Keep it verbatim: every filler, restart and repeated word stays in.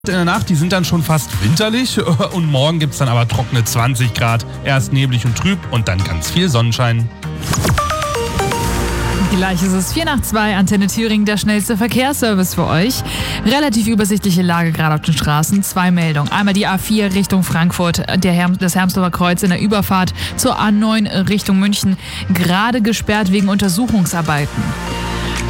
In der Nacht, die sind dann schon fast winterlich und morgen gibt es dann aber trockene zwanzig Grad. Erst neblig und trüb und dann ganz viel Sonnenschein. Gleich ist es vier nach zwei, Antenne Thüringen, der schnellste Verkehrsservice für euch. Relativ übersichtliche Lage gerade auf den Straßen. Zwei Meldungen. Einmal die A vier Richtung Frankfurt, der Herm, das Hermsdorfer Kreuz in der Überfahrt zur A neun Richtung München. Gerade gesperrt wegen Untersuchungsarbeiten.